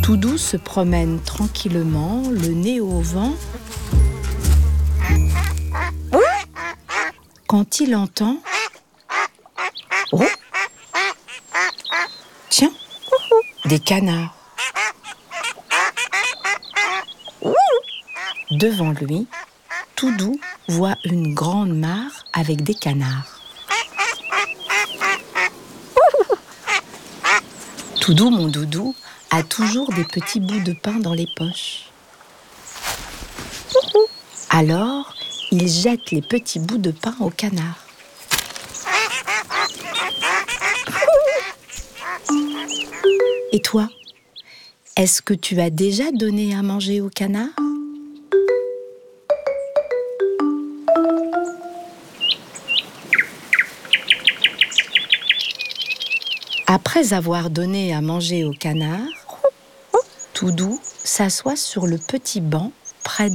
Toudou se promène tranquillement, le nez au vent, quand il entend « Oh ! Tiens, des canards !» Devant lui, Toudou voit une grande mare avec des canards. Toudou, mon doudou, a toujours des petits bouts de pain dans les poches. Alors, il jette les petits bouts de pain aux canards. Et toi, est-ce que tu as déjà donné à manger aux canards ? Après avoir donné à manger aux canards, Toudou s'assoit sur le petit banc près de